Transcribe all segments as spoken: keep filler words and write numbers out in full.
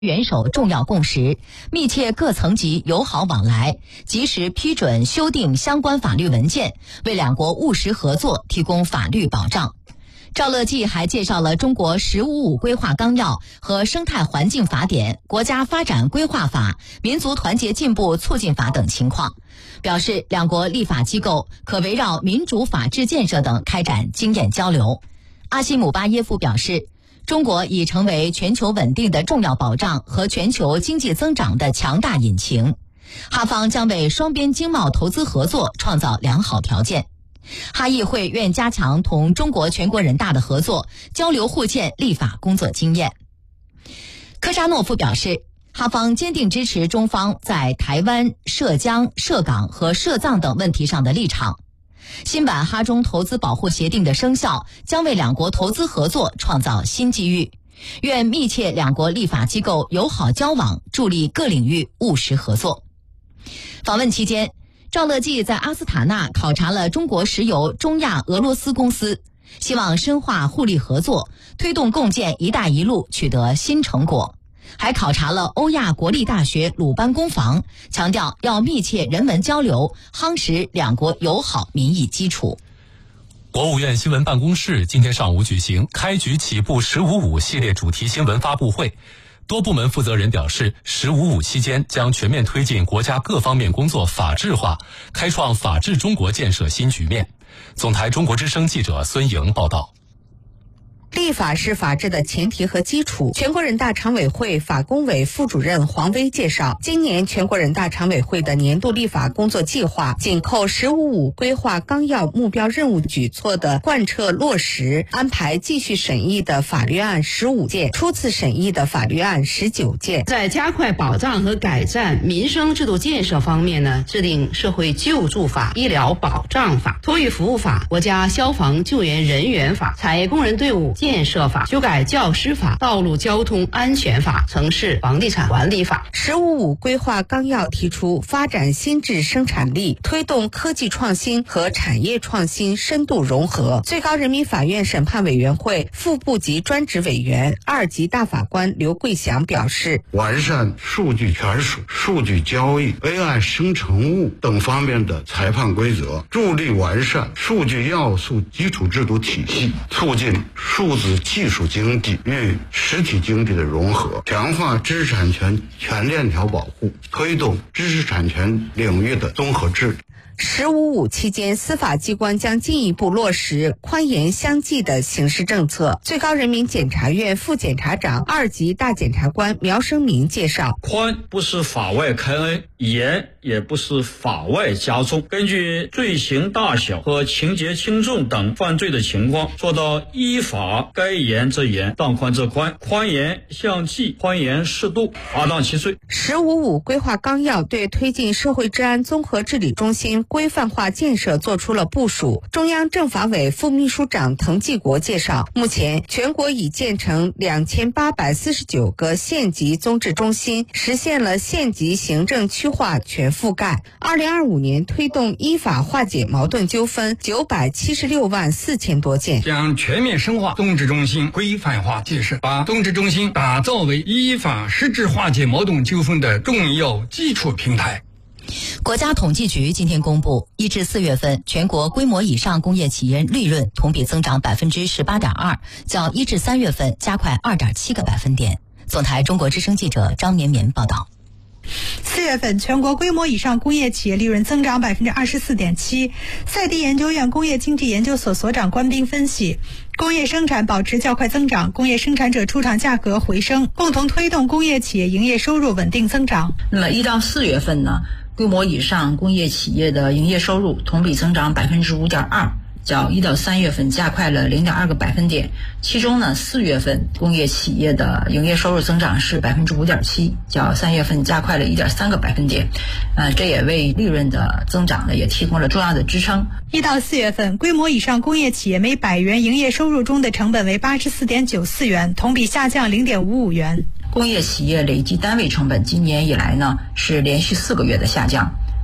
元首重要共识，密切各层级友好往来，及时批准修订相关法律文件，为两国务实合作提供法律保障。赵乐际还介绍了中国“十五五”规划纲要和生态环境法典、国家发展规划法、民族团结进步促进法等情况，表示两国立法机构可围绕民主法治建设等开展经验交流。阿西姆巴耶夫表示，中国已成为全球稳定的重要保障和全球经济增长的强大引擎，哈方将为双边经贸投资合作创造良好条件。哈议会愿加强同中国全国人大的合作，交流互鉴立法工作经验。科扎诺夫表示，哈方坚定支持中方在台湾、涉疆、涉港和涉藏等问题上的立场。新版哈中投资保护协定的生效将为两国投资合作创造新机遇，愿密切两国立法机构友好交往，助力各领域务实合作。访问期间，赵乐际在阿斯塔纳考察了中国石油中亚俄罗斯公司，希望深化互利合作，推动共建“一带一路”取得新成果。还考察了欧亚国立大学鲁班工房，强调要密切人文交流，夯实两国友好民意基础。 国务院新闻办公室今天上午举行开局起步“十五五”系列主题新闻发布会，多部门负责人表示，“十五五”期间将全面推进国家各方面工作法治化，开创法治中国建设新局面。总台中国之声记者孙莹报道。 立法是法治的前提和基础。全国人大常委会法工委副主任黄威介绍，今年全国人大常委会的年度立法工作计划紧扣“十五五”规划纲要目标任务举措的贯彻落实，安排继续审议的法律案十五件，初次审议的法律案十九件。 在加快保障和改善民生制度建设方面呢，制定社会救助法、医疗保障法、托育服务法、国家消防救援人员法、产业工人队伍建设法、修改教师法、道路交通安全法、城市房地产管理法。 十五五规划纲要提出，发展新质生产力，推动科技创新和产业创新深度融合。最高人民法院审判委员会副部级专职委员、二级大法官刘桂祥表示， 完善数据权属、数据交易、A I 生成物等方面的裁判规则，助力完善数据要素基础制度体系，促进数数字技术经济与实体经济的融合，强化知识产权全链条保护，推动知识产权领域的综合治理。 十五五期间，司法机关将进一步落实宽严相济的刑事政策。最高人民检察院副检察长、二级大检察官苗生明介绍， 宽不是法外开恩，严也不是法外加重，根据罪行大小和情节轻重等犯罪的情况，做到依法该严则严，当宽则宽，宽严相济，宽严适度，罚当其罪。 十五五规划纲要对推进社会治安综合治理中心规范化建设做出了部署。中央政法委副秘书长滕继国介绍，目前全国已建成两千八百四十九个县级综治中心，实现了县级行政区划全覆盖。二零二五年推动依法化解矛盾纠纷九百七十六万四千多件， 将全面深化综治中心规范化建设，把综治中心打造为依法实质化解矛盾纠纷的重要基础平台。 国家统计局今天公布，一至四月份全国规模以上工业企业利润同比增长百分之十八点二，较一至三月份加快二点七个百分点。总台中国之声记者张绵绵报道。 四月份全国规模以上工业企业利润增长百分之二十四点七。赛迪研究院工业经济研究所所长关斌分析，工业生产保持较快增长，工业生产者出厂价格回升，共同推动工业企业营业收入稳定增长。 那么一到四月份呢，规模以上工业企业的营业收入同比增长百分之五点二。较一到三月份加快了零点二个百分点，其中呢，四月份工业企业的营业收入增长是百分之五点七，较三月份加快了一点三个百分点，呃，这也为利润的增长呢也提供了重要的支撑。 一到四月份，规模以上工业企业每百元营业收入中的成本为八十四点九四元，同比下降零点五五元。 工业企业累计单位成本今年以来呢是连续四个月的下降。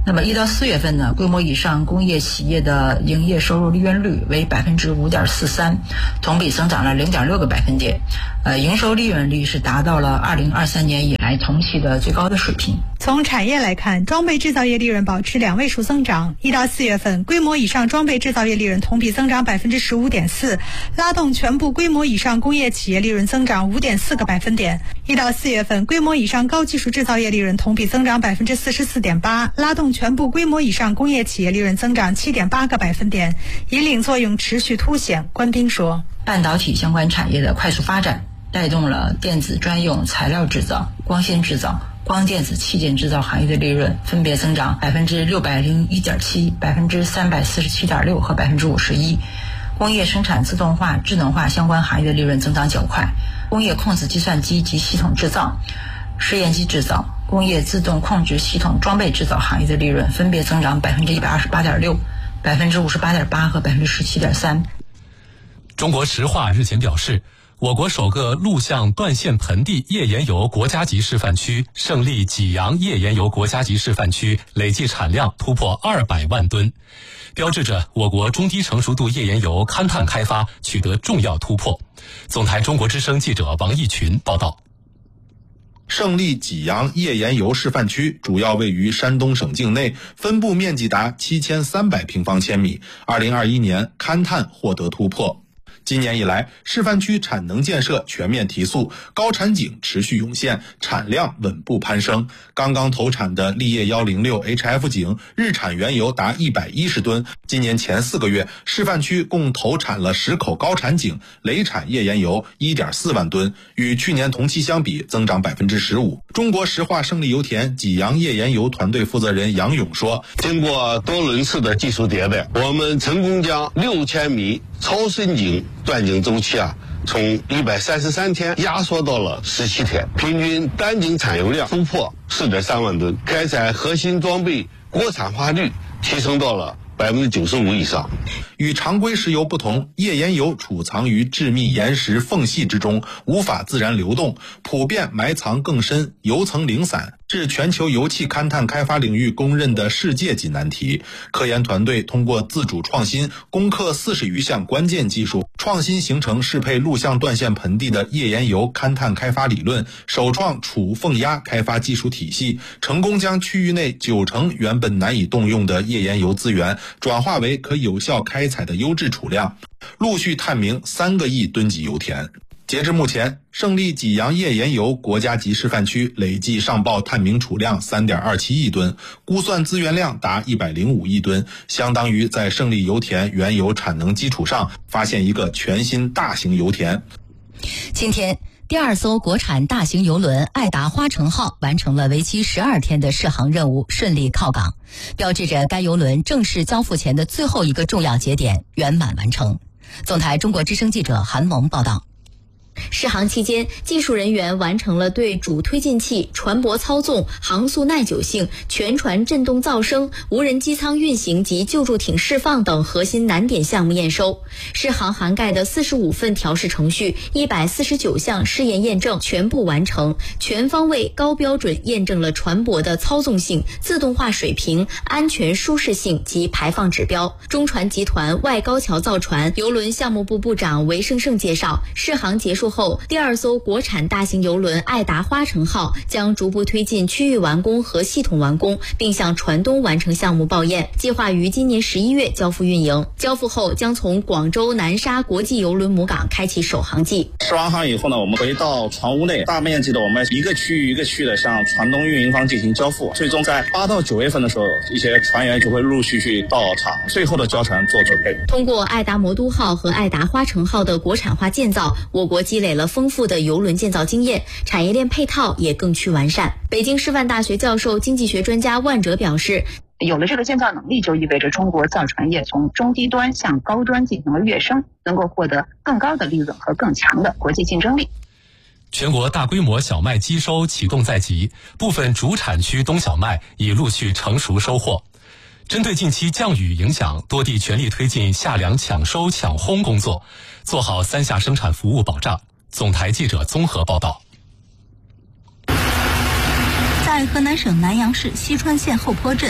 那么一到四月份呢，规模以上工业企业的营业收入利润率为百分之五点四三，同比增长了零点六个百分点，呃，营收利润率是达到了二零二三年以来同期的最高的水平。 从产业来看，装备制造业利润保持两位数增长。一到四月份，规模以上装备制造业利润同比增长百分之十五点四，拉动全部规模以上工业企业利润增长五点四个百分点。一到四月份，规模以上高技术制造业利润同比增长百分之四十四点八，拉动全部规模以上工业企业利润增长七点八个百分点，引领作用持续凸显。关斌说， 半导体相关产业的快速发展，带动了电子专用材料制造、光纤制造、光电子器件制造行业的利润分别增长百分之六百零一点七、百分之三百四十七点六和百分之五十一。工业生产自动化、智能化相关行业的利润增长较快。工业控制计算机及系统制造、实验机制造、工业自动控制系统装备制造行业的利润分别增长百分之一百二十八点六、百分之五十八点八和百分之十七点三。 中国石化日前表示，我国首个陆相断线盆地页岩油国家级示范区胜利济阳页岩油国家级示范区累计产量突破二百万吨，标志着我国中低成熟度页岩油勘探开发取得重要突破。总台中国之声记者王义群报道。 胜利济阳页岩油示范区主要位于山东省境内，分布面积达七千三百平方千米。二零二一年勘探获得突破。今年以来，示范区产能建设全面提速，高产井持续涌现，产量稳步攀升。刚刚投产的立业一零六 H F 井日产原油达一百一十吨。今年前四个月，示范区共投产了十口高产井，累产页岩油 一点四万吨，与去年同期相比增长百分之十五。中国石化胜利油田济阳页岩油团队负责人杨勇说：“ 经过多轮次的技术迭代，我们成功将六千米超深井断井周期啊，从一百三十三天压缩到了十七天，平均单井产油量突破 四点三万吨，开采核心装备国产化率提升到了百分之九十五以上。 与常规石油不同，页岩油储藏于致密岩石缝隙之中，无法自然流动，普遍埋藏更深，油层零散，是全球油气勘探开发领域公认的世界级难题。科研团队通过自主创新，攻克四十余项关键技术，创新形成适配陆相断线盆地的页岩油勘探开发理论，首创储缝压开发技术体系，成功将区域内九成原本难以动用的页岩油资源转化为可有效开采的优质储量，陆续探明三个亿吨级油田。截至目前，胜利济阳页岩油国家级示范区累计上报探明储量 三点二七亿吨，估算资源量达一百零五亿吨，相当于在胜利油田原油产能基础上发现一个全新大型油田。 今天，第二艘国产大型邮轮爱达花城号完成了为期十二天的试航任务，顺利靠港，标志着该邮轮正式交付前的最后一个重要节点圆满完成。总台中国之声记者韩萌报道。 试航期间，技术人员完成了对主推进器、船舶操纵、航速耐久性、全船振动噪声、无人机舱运行及救助艇释放等核心难点项目验收。试航涵盖的四十五份调试程序、一百四十九项试验验证全部完成，全方位高标准验证了船舶的操纵性、自动化水平、安全舒适性及排放指标。中船集团外高桥造船邮轮项目部部长韦胜胜介绍，试航结束后，第二艘国产大型邮轮爱达花城号将逐步推进区域完工和系统完工，并向船东完成项目报验，计划于今年十一月交付运营。交付后将从广州南沙国际邮轮母港开启首航季。 试完航以后呢，我们回到船坞内，大面积的我们一个区域一个区域的向船东运营方进行交付。最终在八到九月份的时候，一些船员就会陆陆续续到场，最后的交船做准备。 通过爱达魔都号和爱达花城号的国产化建造，我国积累了丰富的邮轮建造经验，产业链配套也更趋完善。北京师范大学教授、经济学专家万哲表示， 有了这个建造能力，就意味着中国造船业从中低端向高端进行了跃升，能够获得更高的利润和更强的国际竞争力。 全国大规模小麦机收启动在即，部分主产区冬小麦已陆续成熟收获。针对近期降雨影响，多地全力推进夏粮抢收抢烘工作，做好三夏生产服务保障。总台记者综合报道。 在河南省南阳市西川县后坡镇，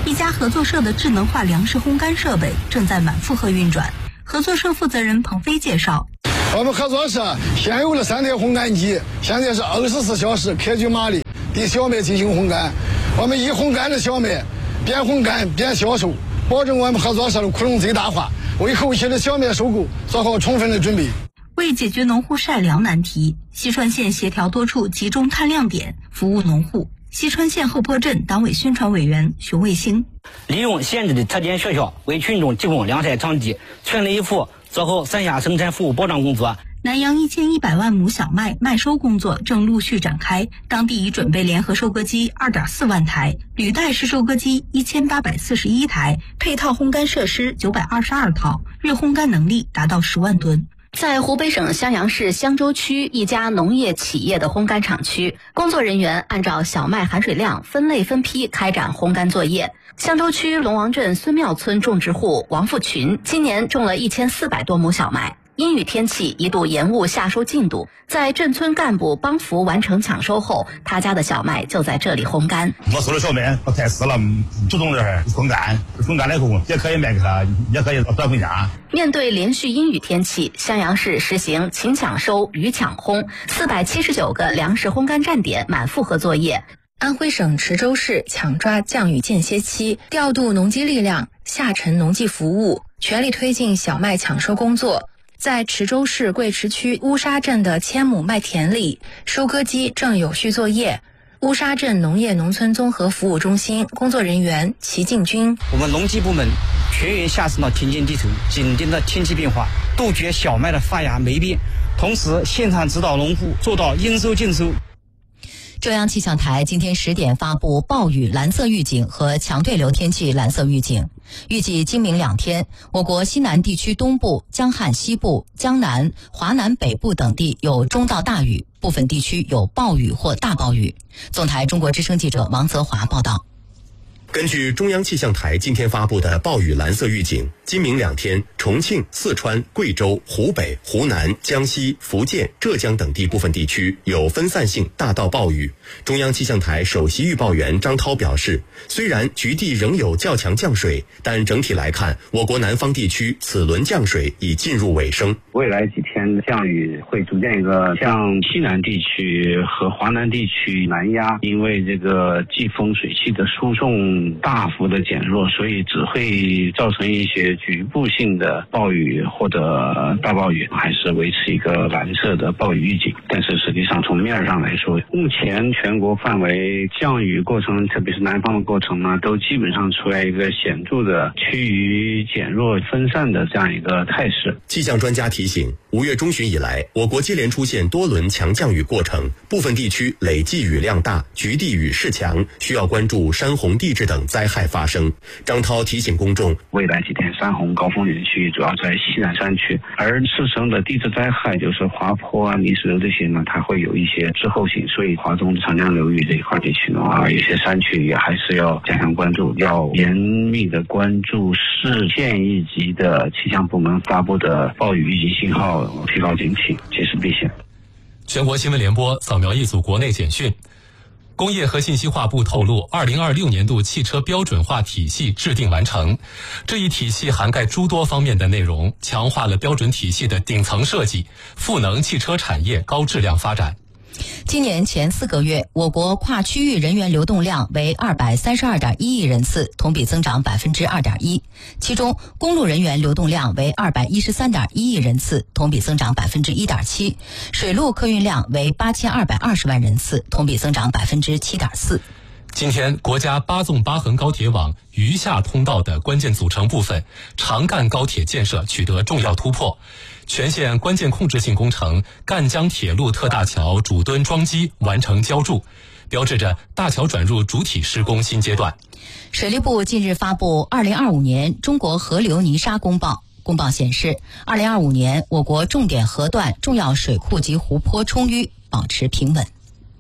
一家合作社的智能化粮食烘干设备正在满负荷运转。合作社负责人彭飞介绍， 我们合作社现有了三台烘干机，现在是二十四小时开具马力对小麦进行烘干。我们以烘干的小麦边烘干边销售，保证我们合作社的库容最大化，为后期的小麦收购做好充分的准备。 为解决农户晒粮难题，西川县协调多处集中探亮点，服务农户。西川县后坡镇党委宣传委员熊卫星， 利用县治的特点学校为群众提供晾晒场地，全力以赴做好三下生产服务保障工作。 南阳一千一百万亩小麦麦收工作正陆续展开，当地已准备联合收割机二点四万台，履带式收割机一千八百四十一台，配套烘干设施九百二十二套，日烘干能力达到十万吨。 在湖北省襄阳市襄州区一家农业企业的烘干厂区，工作人员按照小麦含水量分类分批开展烘干作业。襄州区龙王镇孙庙村种植户王富群今年种了一千四百多亩小麦，阴雨天气一度延误夏收进度，在镇村干部帮扶完成抢收后，他家的小麦就在这里烘干。 我收的小麦太湿了，主动这儿烘干，烘干了以后也可以卖给他，也可以转回家。 面对连续阴雨天气，襄阳市实行勤抢收、雨抢烘，四百七十九个粮食烘干站点满负荷作业。 安徽省池州市抢抓降雨间歇期，调度农机力量，下沉农技服务，全力推进小麦抢收工作。在池州市贵池区乌沙镇的千亩麦田里，收割机正有序作业。乌沙镇农业农村综合服务中心工作人员齐进军， 我们农技部门全员下沉到田间地头，紧盯着天气变化，杜绝小麦的发芽霉变，同时现场指导农户做到应收尽收。 中央气象台今天十点发布暴雨蓝色预警和强对流天气蓝色预警，预计今明两天，我国西南地区东部、江汉西部、江南、华南北部等地有中到大雨，部分地区有暴雨或大暴雨。总台中国之声记者王泽华报道。 根据中央气象台今天发布的暴雨蓝色预警，今明两天，重庆、四川、贵州、湖北、湖南、江西、福建、浙江等地部分地区有分散性大到暴雨。中央气象台首席预报员张涛表示，虽然局地仍有较强降水，但整体来看，我国南方地区此轮降水已进入尾声。 未来几天降雨会逐渐一个向西南地区和华南地区南压，因为这个季风水汽的输送大幅的减弱，所以只会造成一些局部性的暴雨或者大暴雨，还是维持一个蓝色的暴雨预警。但是实际上从面上来说，目前全国范围降雨过程，特别是南方的过程呢，都基本上出来一个显著的趋于减弱分散的这样一个态势。 气象专家提醒，五月中旬以来，我国接连出现多轮强降雨过程，部分地区累计雨量大，局地雨势强，需要关注山洪地质等灾害发生。张涛提醒公众， 未来几天山洪高风险区主要在西南山区，而次生的地质灾害就是滑坡啊、泥石流这些呢，它会有一些滞后性，所以华东长江流域这一块地区的话，有些山区也还是要加强关注，要严密的关注市县一级的气象部门发布的暴雨预警信号，提高警惕，及时避险。 全国新闻联播扫描一组国内简讯。工业和信息化部透露，二零二六年度汽车标准化体系制定完成。这一体系涵盖诸多方面的内容，强化了标准体系的顶层设计，赋能汽车产业高质量发展。 今年前四个月，我国跨区域人员流动量为二百三十二点一亿人次，同比增长百分之二点一。其中，公路人员流动量为二百一十三点一亿人次，同比增长百分之一点七。水路客运量为八千二百二十万人次，同比增长百分之七点四。 今天，国家八纵八横高铁网余下通道的关键组成部分长赣高铁建设取得重要突破，全线关键控制性工程赣江铁路特大桥主墩桩基完成浇筑，标志着大桥转入主体施工新阶段。 水利部近日发布二零二五年中国河流泥沙公报。公报显示，二零二五年我国重点河段重要水库及湖泊充裕，保持平稳。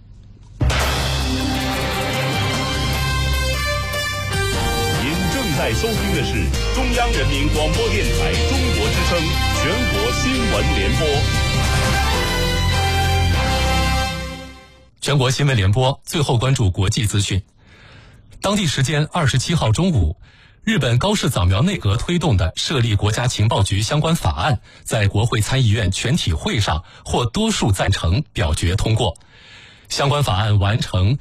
在收听的是中央人民广播电台中国之声全国新闻联播。 全国新闻联播最后关注国际资讯。 当地时间二十七号中午，日本高市早苗内阁推动的设立国家情报局相关法案，在国会参议院全体会上获多数赞成表决通过。相关法案完成